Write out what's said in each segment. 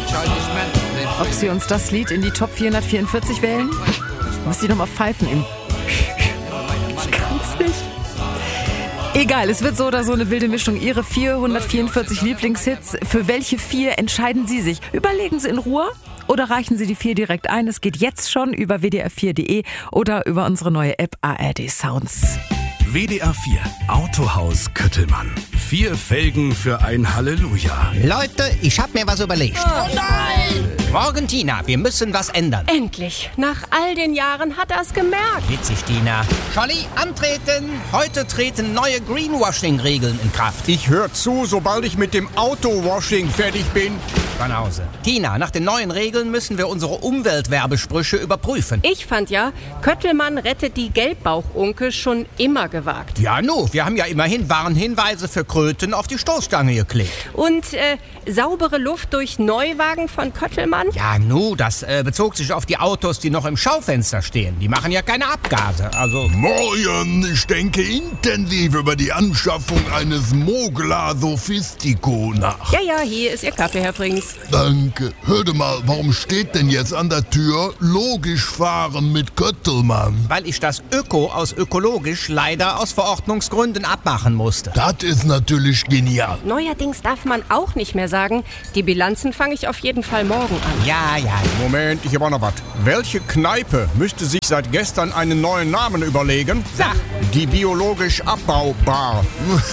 Ob Sie uns das Lied in die Top 444 wählen? Muss Sie noch mal pfeifen im... Ich kann's nicht. Egal, es wird so oder so eine wilde Mischung. Ihre 444 Lieblingshits. Für welche 4 entscheiden Sie sich? Überlegen Sie in Ruhe oder reichen Sie die 4 direkt ein. Es geht jetzt schon über wdr4.de oder über unsere neue App ARD Sounds. WDR 4 Autohaus Köttelmann. 4 Felgen für ein Halleluja. Leute, ich hab mir was überlegt. Oh nein! Morgen, Tina, wir müssen was ändern. Endlich! Nach all den Jahren hat er's gemerkt. Witzig, Tina. Scholli, antreten! Heute treten neue Greenwashing-Regeln in Kraft. Ich höre zu, sobald ich mit dem Autowashing fertig bin. Von Hause. Tina, nach den neuen Regeln müssen wir unsere Umweltwerbesprüche überprüfen. Ich fand ja, Köttelmann rettet die Gelbbauchunke schon immer gewagt. Ja, wir haben ja immerhin Warnhinweise für Kröten auf die Stoßstange geklebt. Und saubere Luft durch Neuwagen von Köttelmann? Ja, das bezog sich auf die Autos, die noch im Schaufenster stehen. Die machen ja keine Abgase, also... Morgen, ich denke intensiv über die Anschaffung eines Mogla Sophistico nach. Ja, hier ist Ihr Kaffee, Herr Frings. Danke. Hör mal, warum steht denn jetzt an der Tür logisch fahren mit Köttelmann? Weil ich das Öko aus ökologisch leider aus Verordnungsgründen abmachen musste. Das ist natürlich genial. Neuerdings darf man auch nicht mehr sagen, die Bilanzen fange ich auf jeden Fall morgen an. Ja. Moment, ich habe auch noch was. Welche Kneipe müsste sich seit gestern einen neuen Namen überlegen? Sag. Die biologisch Abbaubar.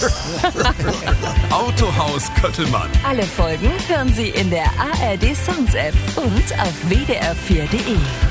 Autohaus Köttelmann. Alle Folgen hören Sie in der ARD Sounds App und auf wdr4.de.